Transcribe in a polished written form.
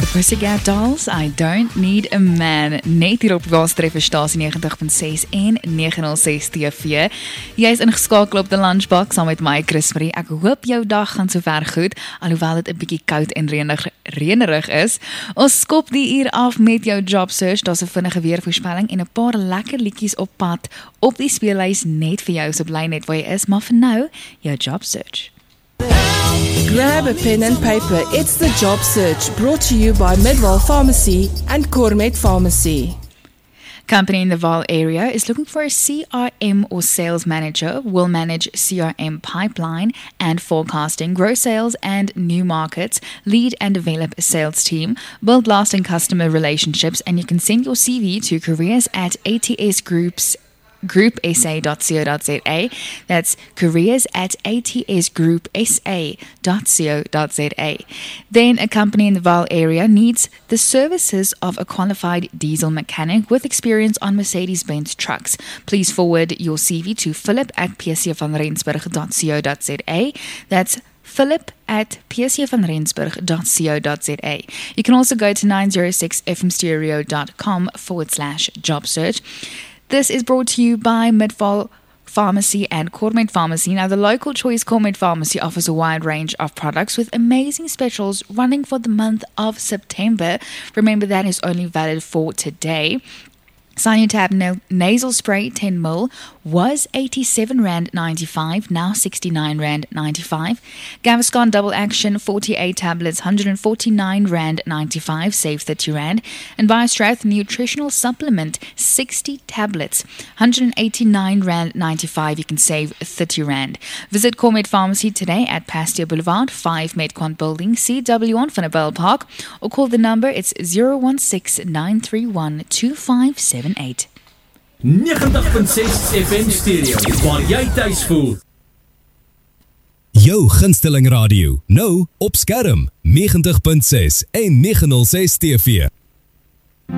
Pussycat Dolls, I Don't Need a Man. Net hier op Watertreffer Stasie 90.6 en 906 TV. Jy is ingeskakel op die Lunchbox saam met my, Chris Marie. Ek hoop jou dag gaan sover goed, alhoewel dit 'n bietjie koud en reënerig is. Ons skop die uur af met jou job search. Daar's 'n vinnige weervoorspelling en 'n paar lekker liedjies op pad op die speellys net vir jou, so bly net waar jy is, maar vir nou, jou job search. Grab a pen and paper. It's the job search, brought to you by Midwell Pharmacy and Cormet Pharmacy. Company in the Vaal area is looking for a CRM or sales manager, will manage CRM pipeline and forecasting, grow sales and new markets, lead and develop a sales team, build lasting customer relationships, and you can send your CV to careers@atsgroupsa.co.za. That's careers@atsgroupsa.co.za. Then a company in the Vaal area needs the services of a qualified diesel mechanic with experience on Mercedes-Benz trucks. Please forward your CV to philip@pcvanrensburg.co.za. That's philip@pcvanrensburg.co.za. You can also go to 906fmstereo.com/job search. This is brought to you by Midwell Pharmacy and Cormet Pharmacy. Now, the local choice Cormet Pharmacy offers a wide range of products with amazing specials running for the month of September. Remember, that is only valid for today. Sinutab nasal spray 10 ml was R87.95, now R69.95. Gaviscon double action 48 tablets, R149.95, save R30. And BioStrath nutritional supplement 60 tablets, R189.95, you can save R30. Visit Cormet Pharmacy today at Pasteur Boulevard, 5 Medcon Building, CW1 Vanabelle Park, or call the number, it's 016-931-2578. 90.6 FM Stereo, waar jy tuis voel. Jou gunsteling radio, nou op skerm, 90.6 en 906 TV.